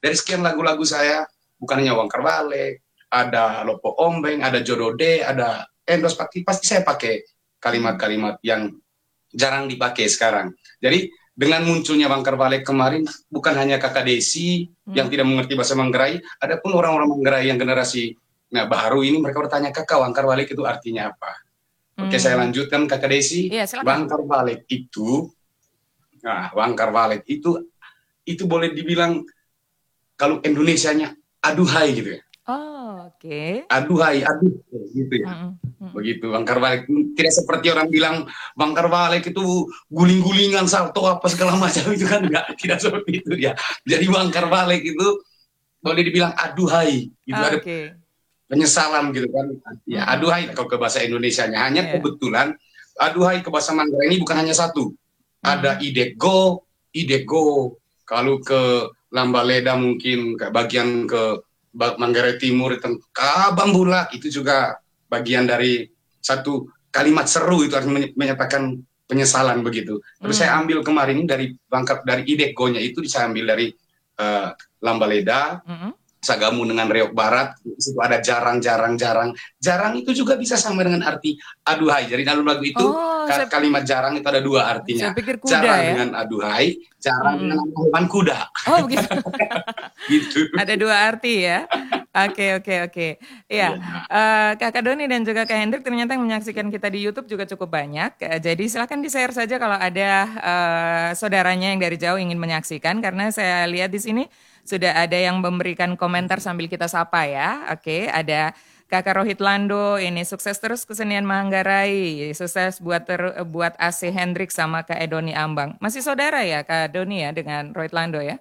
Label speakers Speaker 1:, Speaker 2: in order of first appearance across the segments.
Speaker 1: dari sekian lagu-lagu saya, bukan hanya Wangkar Walek, ada Lopo Ombeng, ada Jodode, ada Endos, pasti saya pakai kalimat-kalimat yang jarang dipakai sekarang. Jadi dengan munculnya Wangkar Walek kemarin, bukan hanya Kakak Desi yang tidak mengerti bahasa Manggarai, ada pun orang-orang Manggarai yang generasi baru ini, mereka bertanya, Kakak, Wangkar Walek itu artinya apa? Oke, saya lanjutkan, Kakak Desi.
Speaker 2: Iya, silakan.
Speaker 1: Wangkar Walek itu, Wangkar Walek itu boleh dibilang kalau Indonesianya aduhai gitu ya.
Speaker 2: Oh, oke.
Speaker 1: Aduhai, aduh gitu ya. Begitu Wangkar Walek, tidak seperti orang bilang Wangkar Walek itu guling-gulingan salto apa segala macam, itu kan tidak seperti itu ya. Jadi Wangkar Walek itu boleh dibilang aduhai gitu, ada
Speaker 2: Oke.
Speaker 1: penyesalan gitu kan ya. Aduhai kalau ke bahasa Indonesianya, hanya kebetulan aduhai ke bahasa Manggarai ini bukan hanya satu, ada idego, kalau ke Lambaleda mungkin ke bagian ke Manggarai Timur itu kabambula, itu juga bagian dari satu kalimat seru, itu artinya menyatakan penyesalan begitu. Tapi saya ambil kemarin dari idego-nya itu, saya ambil dari Lambaleda, Sagamu dengan Reok Barat, itu ada jarang. Jarang itu juga bisa sama dengan arti aduhai. Jadi dalam lagu itu kalimat jarang itu ada dua artinya.
Speaker 2: Saya pikir kuda
Speaker 1: jarang
Speaker 2: ya.
Speaker 1: dengan aduhai, jarang dengan hewan kuda.
Speaker 2: Oh begitu.
Speaker 1: Gitu.
Speaker 2: Ada dua arti ya. Oke. Ya, Kakak Doni dan juga Kak Hendrik ternyata yang menyaksikan kita di YouTube juga cukup banyak. Jadi silakan di-share saja kalau ada saudaranya yang dari jauh ingin menyaksikan, karena saya lihat di sini sudah ada yang memberikan komentar sambil kita sapa ya. Oke, ada Kakak Rohit Lando, ini sukses terus kesenian Manggarai, sukses buat AC Hendrik sama Kak Edoni Ambang. Masih saudara ya Kak Doni ya dengan Rohit Lando ya?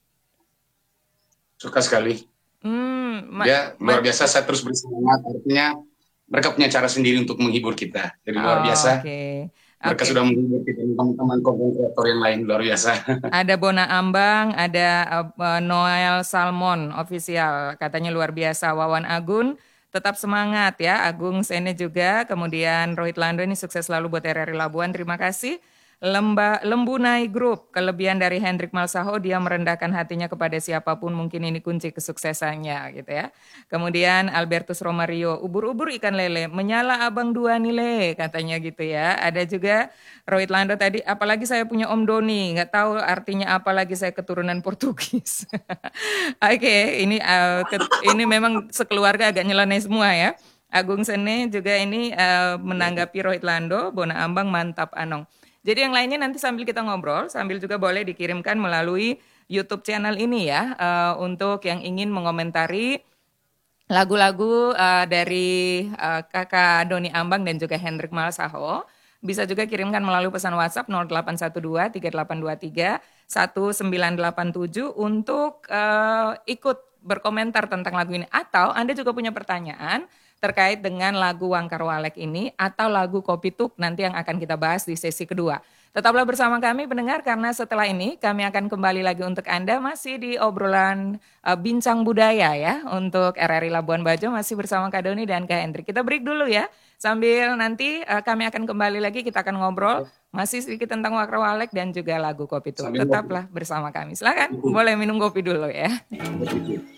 Speaker 1: Suka sekali. Ya, luar biasa, saya terus bersemangat, artinya mereka punya cara sendiri untuk menghibur kita. Jadi luar biasa. Mereka sudah menghibur kita, teman-teman konten kreator yang lain, luar biasa.
Speaker 2: Ada Bona Ambang, ada Noel Salmon official, katanya luar biasa. Wawan Agun, tetap semangat ya. Agung Sene juga, kemudian Rohit Lando ini sukses selalu buat RRI Labuan, terima kasih. Lembunai Group, kelebihan dari Hendrik Malsaho, dia merendahkan hatinya kepada siapapun, mungkin ini kunci kesuksesannya gitu ya. Kemudian Albertus Romario, ubur-ubur ikan lele, menyala abang dua nilai katanya gitu ya. Ada juga Rohit Lando tadi, apalagi saya punya Om Doni, nggak tahu artinya apalagi saya keturunan Portugis. Oke, ini memang sekeluarga agak nyeleneh semua ya. Agung Sene juga ini menanggapi Rohit Lando, Bona Ambang mantap Anong. Jadi yang lainnya nanti sambil kita ngobrol, sambil juga boleh dikirimkan melalui YouTube channel ini ya, untuk yang ingin mengomentari lagu-lagu dari Kakak Doni Ambang dan juga Hendrik Malsaho. Bisa juga kirimkan melalui pesan WhatsApp 0812 3823 1987 untuk ikut berkomentar tentang lagu ini. Atau Anda juga punya pertanyaan terkait dengan lagu Wangkar Walek ini atau lagu Kopi Tuk nanti yang akan kita bahas di sesi kedua. Tetaplah bersama kami pendengar, karena setelah ini kami akan kembali lagi untuk Anda masih di obrolan bincang budaya ya untuk RRI Labuan Bajo, masih bersama Kak Doni dan Kak Hendrik. Kita break dulu ya, sambil nanti kami akan kembali lagi, kita akan ngobrol masih sedikit tentang Wangkar Walek dan juga lagu Kopi Tuk. Tetaplah bersama kami. Silakan, boleh minum kopi dulu ya.